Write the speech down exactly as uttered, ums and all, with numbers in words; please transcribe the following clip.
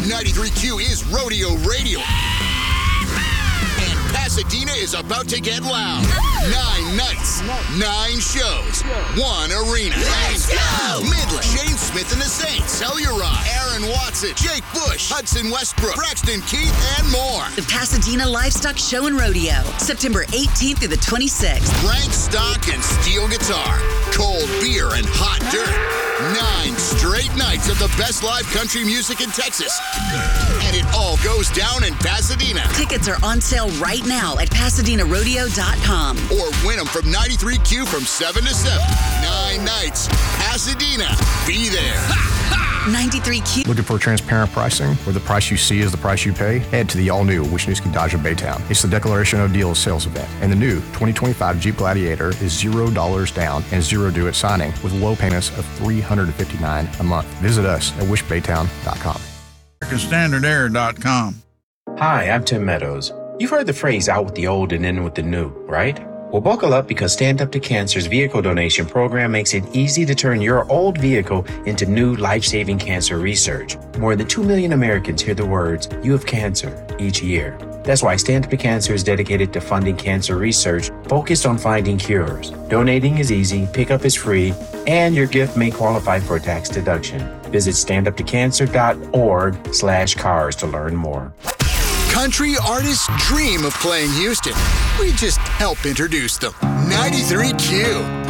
ninety-three Q is Rodeo Radio. And Pasadena is about to get loud. Nine nights, nine shows, one arena. Let's go! Midland, Shane Smith and the Saints, Telluride, Aaron Watson, Jake Bush, Hudson Westbrook, Braxton Keith, and more. The Pasadena Livestock Show and Rodeo, September eighteenth through the twenty-sixth. Rank stock and steel guitar, cold beer and hot dirt. Nine straight nights of the best live country music in Texas. And it all goes down in Pasadena. Tickets are on sale right now at Pasadena Rodeo dot com. Or win them from ninety-three Q from seven to seven. Nine nights. Pasadena. Be there. ninety-three Q. Looking for transparent pricing where the price you see is the price you pay? Head to the all-new Wisniewski Dodge of Baytown. It's the Declaration of Deals sales event. And the new twenty twenty-five Jeep Gladiator is zero dollars down and zero due at signing with low payments of three hundred fifty-nine dollars a month. Visit us at wish baytown dot com. American Standard Air dot com. Hi, I'm Tim Meadows. You've heard the phrase out with the old and in with the new, right? Well, buckle up because Stand Up to Cancer's vehicle donation program makes it easy to turn your old vehicle into new life-saving cancer research. More than two million Americans hear the words, "You have cancer," each year. That's why Stand Up to Cancer is dedicated to funding cancer research focused on finding cures. Donating is easy, pickup is free, and your gift may qualify for a tax deduction. Visit stand up to cancer dot org slash cars to learn more. Country artists dream of playing Houston. We just help introduce them. ninety-three Q.